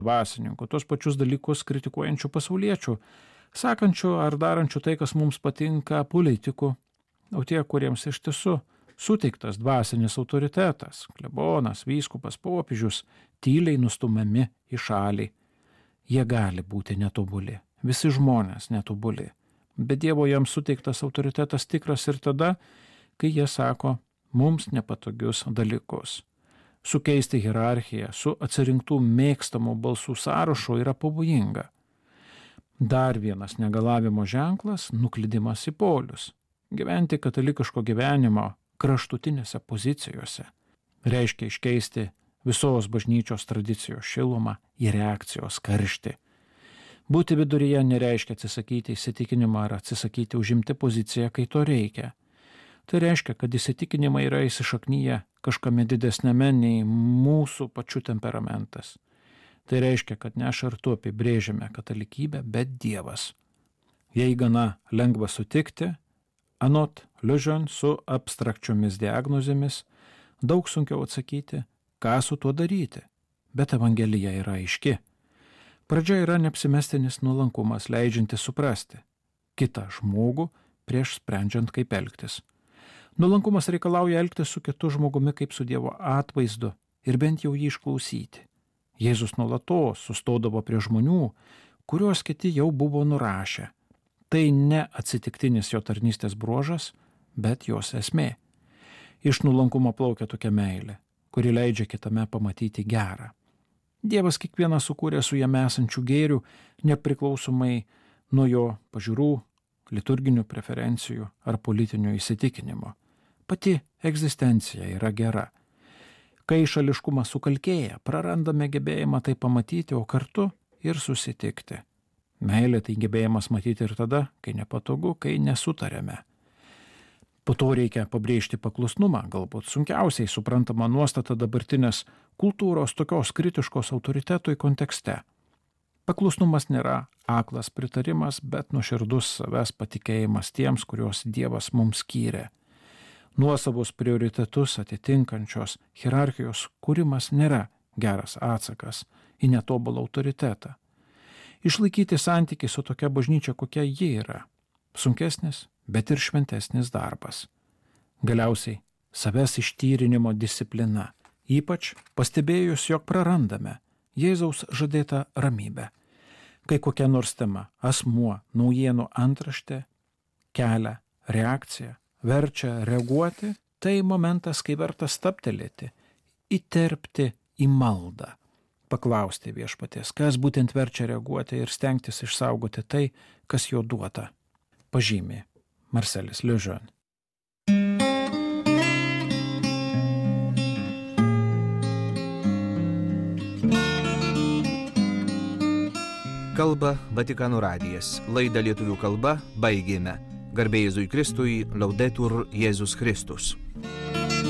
dvasininkų, tos pačius dalykus kritikuojančių pasauliečių, sakančių ar darančių tai, kas mums patinka, politikų, o tie, kuriems iš tiesų suteiktas dvasinis autoritetas, klebonas, vyskupas, popiežius, tyliai nustumiami į šalį. Jie gali būti netobuli, visi žmonės netobuli, bet Dievo jiems suteiktas autoritetas tikras ir tada, kai jie sako mums nepatogius dalykus. Sukeisti hierarchiją su atsirinktų mėgstamų balsų sąrašu yra pavojinga. Dar vienas negalavimo ženklas – nuklydimas į polius. Gyventi katalikiško gyvenimo kraštutinėse pozicijose reiškia iškeisti visos bažnyčios tradicijos šilumą į reakcijos karštį. Būti viduryje nereiškia atsisakyti įsitikinimą ar atsisakyti užimti poziciją, kai to reikia. Tai reiškia, kad įsitikinimai yra įsišaknyję kažkame didesnėme nei mūsų pačių temperamentas. Tai reiškia, kad ne aš ar tu apibrėžiame katalikybę, bet Dievas. Jei gana lengva sutikti, anot Lejeune su abstrakčiomis diagnozėmis, daug sunkiau atsakyti, ką su tuo daryti, bet Evangelija yra aiški. Pradžia yra neapsimestinis nuolankumas, leidžiantis suprasti kitą žmogų prieš sprendžiant, kaip elgtis. Nuolankumas reikalauja elgtis su kitu žmogumi kaip su Dievo atvaizdu ir bent jau jį išklausyti. Jėzus nuolatos sustodavo prie žmonių, kuriuos kiti jau buvo nurašę. Tai ne atsitiktinis jo tarnystės bruožas, bet jos esmė. Iš nuolankumo plaukia tokia meilė, kuri leidžia kitame pamatyti gerą. Dievas kiekvieną sukūrė su jame esančių gėrių, nepriklausomai nuo jo pažiūrų, liturginių preferencijų ar politinio įsitikinimo. Pati egzistencija yra gera. Kai šališkumas sukalkėja, prarandame gebėjimą tai pamatyti, o kartu ir susitikti. Meilė tai gebėjimas matyti ir tada, kai nepatogu, kai nesutarėme. Po to reikia pabrėžti paklusnumą, galbūt sunkiausiai suprantama nuostata dabartinės kultūros tokios kritiškos autoritetui kontekste. Paklusnumas nėra aklas pritarimas, bet nuoširdus savęs patikėjimas tiems, kuriuos Dievas mums skyrė. Nuosavus prioritetus atitinkančios hierarchijos kūrimas nėra geras atsakas į netobulą autoritetą. Išlaikyti santykį su tokia bažnyčia, kokia ji yra, sunkesnis, bet ir šventesnis darbas. Galiausiai savęs ištyrinimo disciplina, ypač pastebėjus, jog prarandame Jėzaus žadėtą ramybę. Kai kokia nors tema, asmuo, naujienų antraštė, kelia reakciją, verčia reaguoti, tai momentas, kai verta stabtelėti, įterpti į maldą, paklausti viešpaties, kas būtent verčia reaguoti ir stengtis išsaugoti tai, kas jo duota. Pažymė Marcelis Lejeune. Kalba Vatikano radijas. Laidą lietuvių kalba baigėme. Garbė Jėzui Kristui, Laudetur Jėzus Kristus.